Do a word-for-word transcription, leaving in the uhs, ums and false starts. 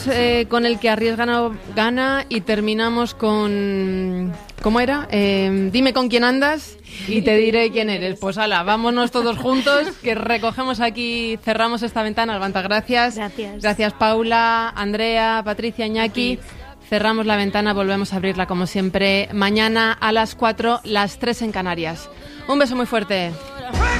Eh, con el que arriesga no gana y terminamos con... ¿Cómo era? Eh, dime con quién andas y te diré quién eres. Pues ala, vámonos todos juntos, que recogemos aquí, cerramos esta ventana. Levanta, gracias. Gracias. Gracias, Paula, Andrea, Patricia, Iñaki. Cerramos la ventana, volvemos a abrirla como siempre mañana a las cuatro, las tres en Canarias. Un beso muy fuerte.